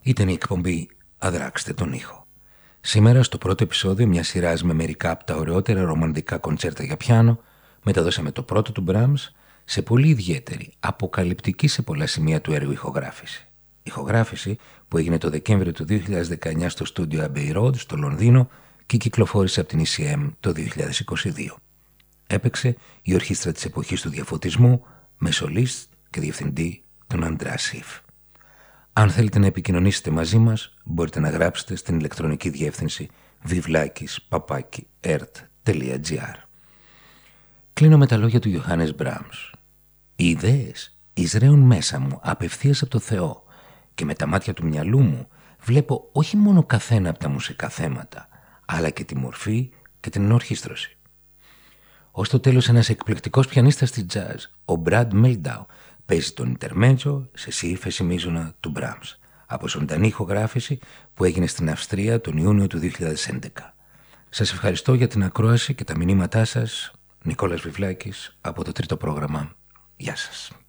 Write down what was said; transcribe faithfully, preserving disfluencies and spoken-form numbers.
Ήταν η εκπομπή «Αδράξτε τον ήχο». Σήμερα, στο πρώτο επεισόδιο μιας σειράς με μερικά από τα ωραιότερα ρομαντικά κοντσέρτα για πιάνο, μεταδώσαμε το πρώτο του Brahms σε πολύ ιδιαίτερη, αποκαλυπτική σε πολλά σημεία του έργου ηχογράφηση. Ηχογράφηση που έγινε το Δεκέμβριο του δύο χιλιάδες δεκαεννιά στο στούντιο Abbey Road στο Λονδίνο και κυκλοφόρησε από την ι σι εμ το δύο χιλιάδες είκοσι δύο. Έπαιξε η ορχήστρα της εποχής του διαφωτισμού με σολίστ και διευθυντή τον Αντρέα Σιφ. Αν θέλετε να επικοινωνήσετε μαζί μας, μπορείτε να γράψετε στην ηλεκτρονική διεύθυνση βιβλάκης παπάκι ερτ τελεία τζι άρ. Κλείνω με τα λόγια του Ιωάννης Μπράμς. Οι ιδέες εισραίουν μέσα μου απευθείας από το Θεό και με τα μάτια του μυαλού μου βλέπω όχι μόνο καθένα από τα μουσικά θέματα, αλλά και τη μορφή και την ενορχήστρωση. Ως το τέλος ένας εκπληκτικός πιανίστας της jazz, ο Μπραντ Μέλνταου, παίζει τον Ιντερμέτζο σε σι ύφεση μείζωνα του Brahms από ζωντανή ηχογράφηση που έγινε στην Αυστρία τον Ιούνιο του δύο χιλιάδες έντεκα. Σας ευχαριστώ για την ακρόαση και τα μηνύματά σας. Νικόλας Βιβλάκης από το τρίτο πρόγραμμα. Γεια σας.